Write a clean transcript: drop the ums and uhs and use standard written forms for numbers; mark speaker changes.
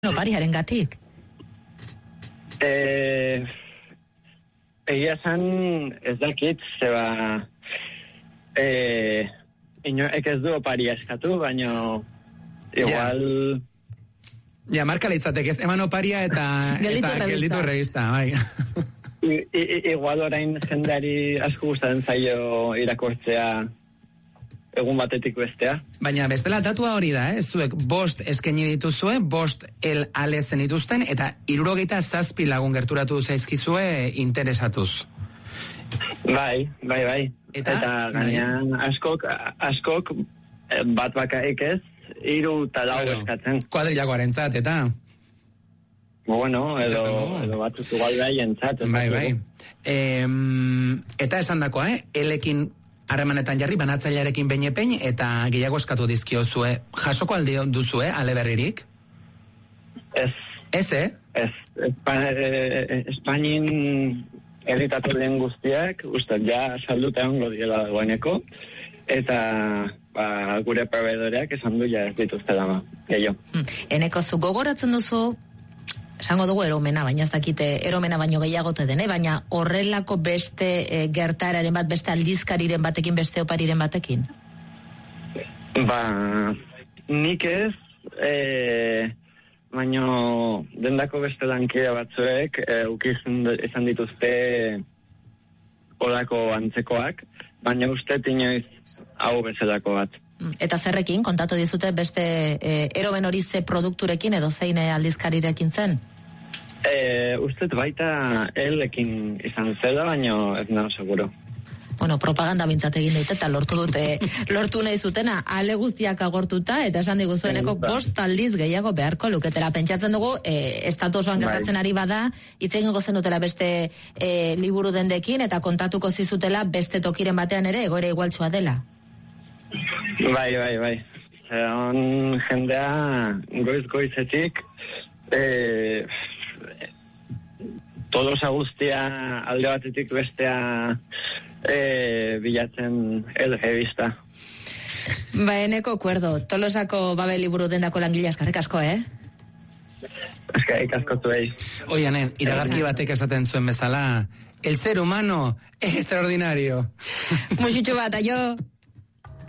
Speaker 1: opariaren gatik?
Speaker 2: Egia esan ez dakit, zeba inoek ez du oparia eskatu, baino igual...
Speaker 3: Ja, marka leitzatek ez, eman oparia eta gelditu revista, bai.
Speaker 2: Igual orain jendeari asko gustatzen zaio irakortzea egun batetik bestea.
Speaker 3: Baina bestela datua hori da, zuek 5 eskaini dituzue, 5 ale zen dituzten, eta 77 lagun gerturatu zaizkizue interesatuz.
Speaker 2: Bai. Eta gainean askok bat bakarik ez, 3 eta 4 eskatzen.
Speaker 3: Kuadrilakoarentzat, eta?
Speaker 2: Bueno, edo batzuk igual behientzat.
Speaker 3: Bai. Eta esan dakoa, elekin harremanetan jarri, banatzailearekin behin eta gehiago eskatu dizkiozue. Jasoko aldi duzue, ale berririk?
Speaker 2: Ez.
Speaker 3: Ez,
Speaker 2: Ez. Espainin editatu lehen guztiak, uste, ja salduta ongo diela dagoeneko, eta gure proveedoreak esan du ja ez dituzte dama, gehiago.
Speaker 1: Eneko, zu gogoratzen duzu, esango dugu eromena, baina ez dakite eromena baino gehiagote den, baina horrelako beste gertararen bat, beste aldizkariren batekin, beste opariren batekin?
Speaker 2: Nik ez, baino dendako beste lankidea batzuek izan dituzte olako antzekoak, baina uste inoiz hau bezalako bat.
Speaker 1: Eta zerrekin, kontatu dizute beste eromen hori ze produkturekin edo zein aldizkarirekin zen?
Speaker 2: Ustet baita elekin izan zela, baina ez nago seguro.
Speaker 1: Bueno, propaganda bintzat egin dute eta lortu nahi zutena ale guztiak agortuta, eta esan diguzueneko 5 aldiz gehiago beharko luketela. Pentsatzen dugu, estatu osoan gertatzen ari bada, hitz egingo zenutela beste liburu dendekin, eta kontatuko zizutela beste tokiren batean ere egoera igualtsua dela.
Speaker 2: Bai. On jendea goizetik Tolosa guztia alde batetik bestea bilatzen revista.
Speaker 1: Eneko kuerdo, Tolosako Babel liburu dendako langile eskerrik asko,
Speaker 2: Eskerrik asko zuei.
Speaker 3: Oianen, iragarki batek esaten zuen bezala, el ser humano es extraordinario.
Speaker 1: Muxitxu bat, aio.